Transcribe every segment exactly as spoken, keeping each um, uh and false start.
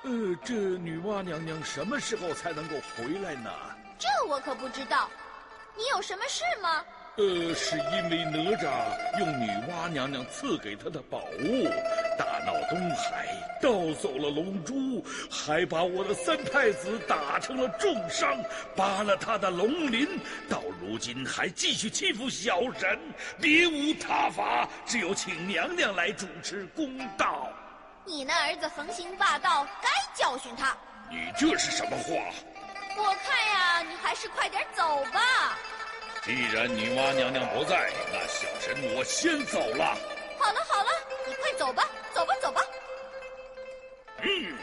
呃，这女娲娘娘什么时候才能够回来呢？ 这我可不知道。你有什么事吗？ 呃，是因为哪吒用女娲娘娘赐给他的宝物，大闹东海，盗走了龙珠，还把我的三太子打成了重伤，拔了他的龙鳞，到如今还继续欺负小人，别无他法，只有请娘娘来主持公道。 你那儿子横行霸道，该教训他。 你这是什么话？ 我看呀，你还是快点走吧。 既然女娲娘娘不在，那小神我先走了。 好了好了，你快走吧，走吧走吧。 嗯，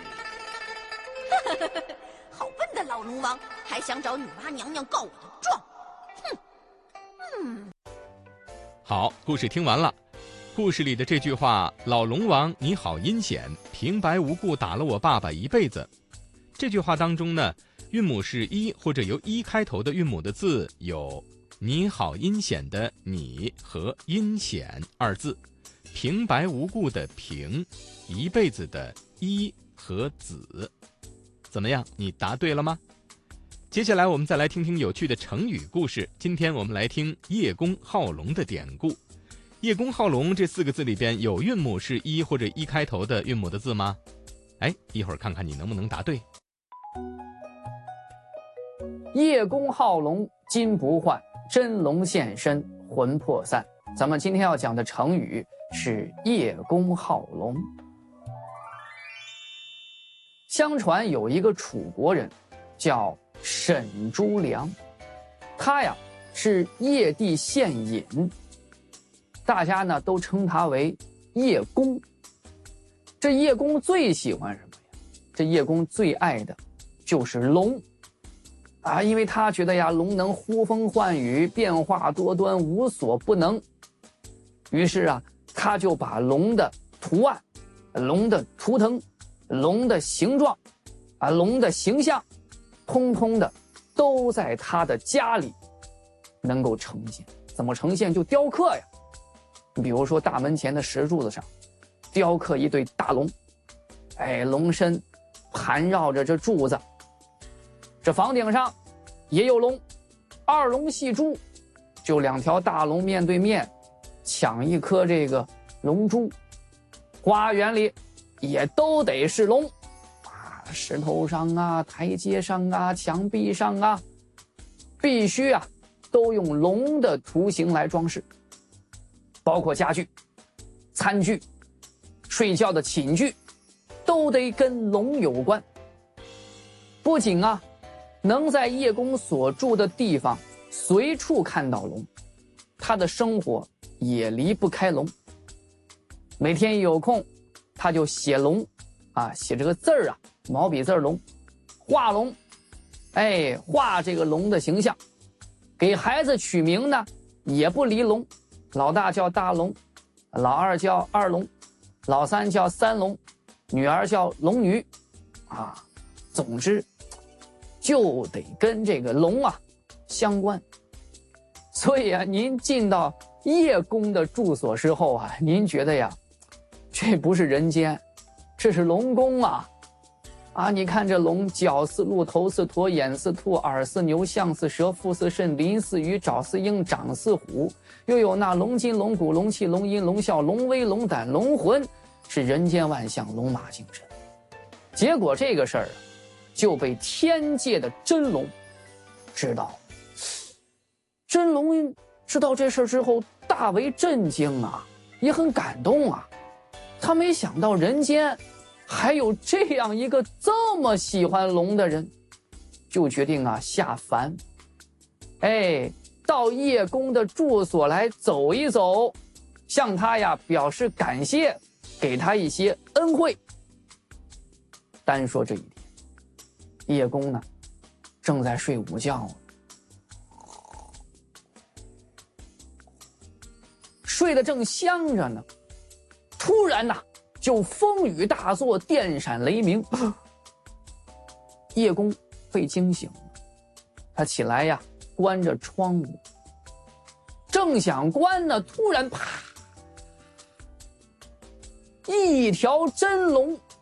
好笨的老龙王，还想找女娲娘娘告我的状。哼，嗯。 好，故事听完了。故事里的这句话，老龙王你好阴险，平白无故打了我爸爸一辈子。这句话当中呢，韵母是一或者由一开头的韵母的字有你好阴险的你和阴险二字，平白无故的平，一辈子的一和子。怎么样，你答对了吗？接下来我们再来听听有趣的成语故事。今天我们来听叶公好龙的典故。叶公好龙这四个字里边有韵母是一或者一开头的韵母的字吗？哎，一会儿看看你能不能答对。 叶公好龙，金不换，真龙现身，魂魄散。咱们今天要讲的成语是叶公好龙。相传有一个楚国人叫沈朱良，他呀是叶地县尹，大家呢都称他为叶公。这叶公最喜欢什么呀？这叶公最爱的就是龙啊，因为他觉得呀，龙能呼风唤雨，变化多端，无所不能。于是啊，他就把龙的图案、龙的图腾、龙的形状、啊龙的形象，通通的都在他的家里能够呈现。怎么呈现？就雕刻呀。比如说大门前的石柱子上，雕刻一对大龙，哎，龙身盘绕着这柱子。这房顶上也有龙，二龙戏珠，就两条大龙面对面抢一颗这个龙珠。花园里也都得是龙啊，石头上啊，台阶上啊，墙壁上啊，必须啊都用龙的图形来装饰。包括家具、餐具、睡觉的寝具，都得跟龙有关。不仅啊能在叶公所住的地方随处看到龙，他的生活也离不开龙。每天一有空，他就写龙啊，写这个字儿啊，毛笔字龙，画龙，哎，画这个龙的形象。给孩子取名呢，也不离龙，老大叫大龙，老二叫二龙，老三叫三龙，女儿叫龙女啊。总之就得跟这个龙啊相关。所以啊，您进到叶公的住所之后啊，您觉得呀，这不是人间，这是龙宫啊！啊，你看这龙，脚似鹿，头似驼，眼似兔，耳似牛，象似蛇，腹似肾，鳞似鱼，爪似鹰，长似虎，又有那龙筋、龙骨、龙气、龙阴、龙啸、龙威、龙胆、龙魂，是人间万象，龙马精神。结果这个事儿啊，就被天界的真龙知道。真龙知道这事之后，大为震惊啊，也很感动啊。他没想到人间还有这样一个这么喜欢龙的人，就决定啊下凡，哎，到叶公的住所来走一走，向他呀表示感谢，给他一些恩惠。单说这一天，叶公呢正在睡午觉，睡得正香着呢，突然呐就风雨大作，电闪雷鸣。叶公被惊醒了，他起来呀关着窗户，正想关呢，突然啪，一条真龙